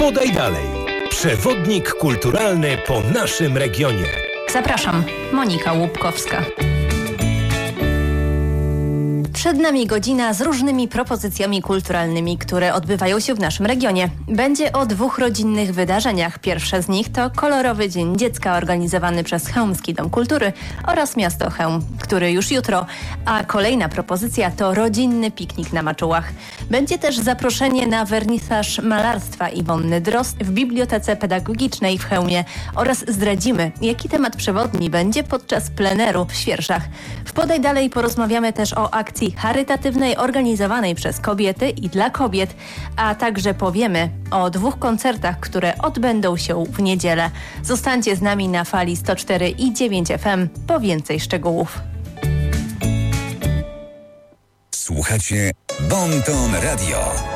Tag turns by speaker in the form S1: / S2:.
S1: Podaj dalej. Przewodnik kulturalny po naszym regionie.
S2: Zapraszam, Monika Łupkowska. Przed nami godzina z różnymi propozycjami kulturalnymi, które odbywają się w naszym regionie. Będzie o 2 rodzinnych wydarzeniach. Pierwsze z nich to kolorowy Dzień Dziecka organizowany przez Chełmski Dom Kultury oraz Miasto Chełm, który już jutro. A kolejna propozycja to rodzinny piknik na Maczułach. Będzie też zaproszenie na wernisaż malarstwa Iwonny Drozd w Bibliotece Pedagogicznej w Chełmie oraz zdradzimy, jaki temat przewodni będzie podczas pleneru w Świerszach. W Podaj Dalej porozmawiamy też o akcji charytatywnej organizowanej przez kobiety i dla kobiet, a także powiemy o 2 koncertach, które odbędą się w niedzielę. Zostańcie z nami na fali 104,9 FM po więcej szczegółów.
S3: Słuchacie Bon Ton Radio.